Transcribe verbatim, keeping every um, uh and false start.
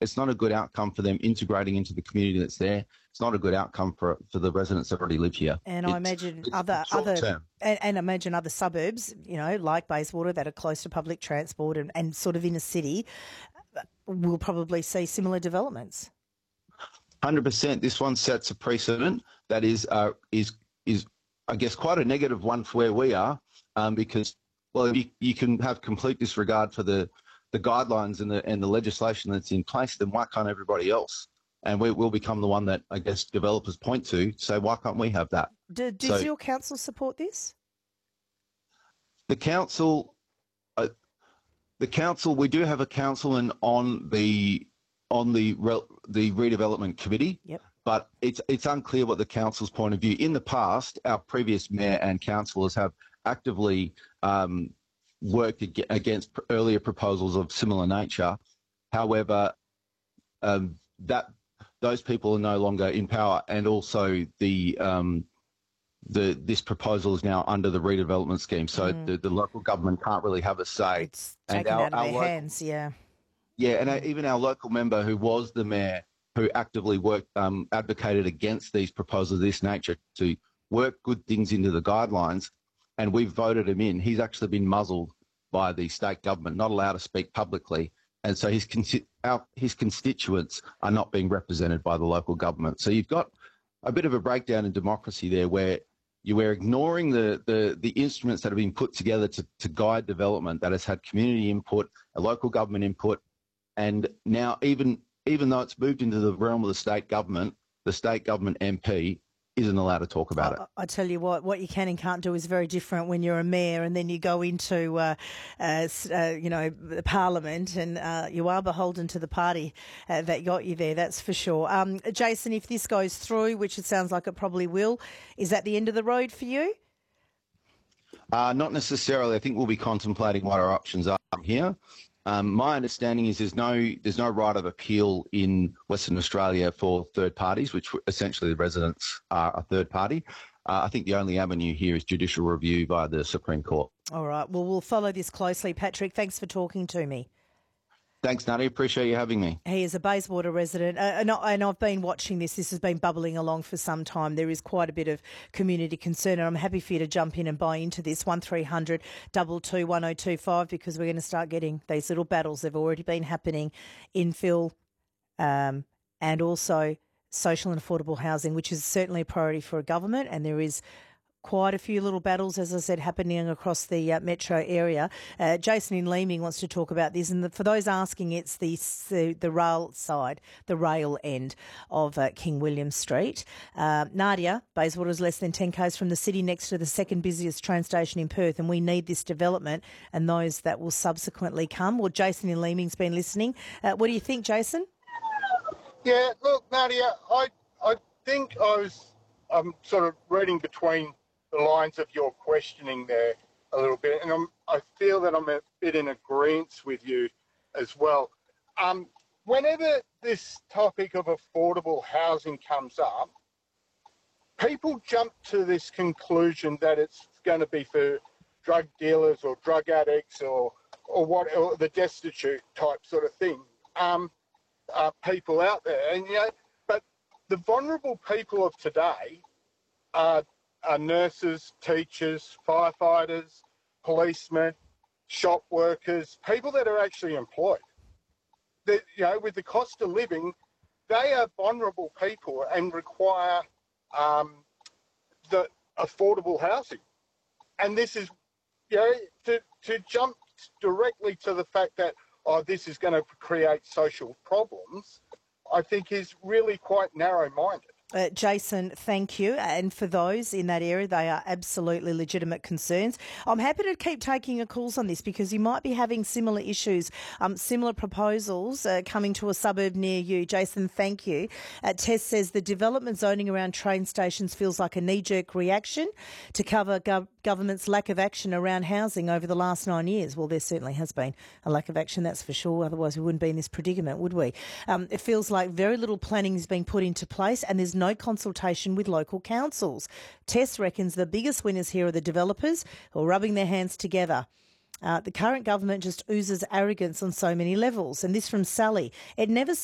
it's not a good outcome for them integrating into the community that's there. It's not a good outcome for for the residents that already live here. And it's, I imagine it's other short other term. and, and imagine other suburbs, you know, like Bayswater, that are close to public transport and, and sort of in a city, will probably see similar developments. one hundred percent. This one sets a precedent that is uh, is is I guess quite a negative one for where we are, um, because well you, you can have complete disregard for the the guidelines and the and the legislation that's in place. Then why can't everybody else? And we will become the one that I guess developers point to. So why can't we have that? Do, does so, your council support this? The council, uh, the council, we do have a councilman on the on the re, the redevelopment committee. Yep. But it's it's unclear what the council's point of view. In the past, our previous mayor and councillors have actively um, worked ag- against earlier proposals of similar nature. However, um, that those people are no longer in power, and also the um, the this proposal is now under the redevelopment scheme. So mm. the, the local government can't really have a say. It's taken and our, out of our their local, hands, yeah. Yeah, and mm. even our local member, who was the mayor, who actively worked, um, advocated against these proposals of this nature to work good things into the guidelines, and we've voted him in. He's actually been muzzled by the state government, not allowed to speak publicly, and so his our, his constituents are not being represented by the local government. So you've got a bit of a breakdown in democracy there, where you are ignoring the, the, the instruments that have been put together to, to guide development that has had community input, a local government input, and now even even though it's moved into the realm of the state government, the state government M P isn't allowed to talk about I, it. I tell you what, what you can and can't do is very different when you're a mayor, and then you go into, uh, uh, uh, you know, the parliament, and uh, you are beholden to the party uh, that got you there, that's for sure. Um, Jason, if this goes through, which it sounds like it probably will, is that the end of the road for you? Uh, not necessarily. I think we'll be contemplating what our options are here. Um, my understanding is there's no there's no right of appeal in Western Australia for third parties, which essentially the residents are a third party. Uh, I think the only avenue here is judicial review by the Supreme Court. All right. Well, we'll follow this closely. Patrick, thanks for talking to me. Thanks, Nadia. Appreciate you having me. He is a Bayswater resident, uh, and, I, and I've been watching this. This has been bubbling along for some time. There is quite a bit of community concern, and I'm happy for you to jump in and buy into this. one three hundred two two one oh two five, because we're going to start getting these little battles. They've already been happening in Phil um, and also social and affordable housing, which is certainly a priority for a government, and there is quite a few little battles, as I said, happening across the uh, metro area. Uh, Jason in Leeming wants to talk about this, and the, for those asking, it's the, the the rail side, the rail end of uh, King William Street. Uh, Nadia, Bayswater is less than ten k's from the city, next to the second busiest train station in Perth, and we need this development and those that will subsequently come. Well, Jason in Leeming's been listening. Uh, what do you think, Jason? Yeah, look, Nadia, I I think I was I'm sort of reading between the lines of your questioning there a little bit, and I'm, I feel that I'm a bit in agreement with you as well. Um, whenever this topic of affordable housing comes up, people jump to this conclusion that it's going to be for drug dealers or drug addicts or or what or the destitute type sort of thing. Um, uh, people out there, and you know, but the vulnerable people of today are. Are nurses, teachers, firefighters, policemen, shop workers, people that are actually employed. That, you know, with the cost of living, they are vulnerable people and require um, the affordable housing. And this is, you know, to, to jump directly to the fact that, oh, this is going to create social problems, I think is really quite narrow-minded. Uh, Jason, thank you. And for those in that area, they are absolutely legitimate concerns. I'm happy to keep taking your calls on this, because you might be having similar issues, um, similar proposals uh, coming to a suburb near you. Jason, thank you. Uh, Tess says the development zoning around train stations feels like a knee-jerk reaction to cover gov- government's lack of action around housing over the last nine years. Well, there certainly has been a lack of action, that's for sure. Otherwise, we wouldn't be in this predicament, would we? Um, it feels like very little planning is being put into place, and there's no consultation with local councils. Tess reckons the biggest winners here are the developers who are rubbing their hands together. Uh, the current government just oozes arrogance on so many levels. And this from Sally. It never